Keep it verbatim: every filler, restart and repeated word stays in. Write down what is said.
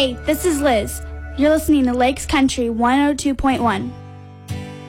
Hey, this is Liz. You're listening to Lakes Country one oh two point one.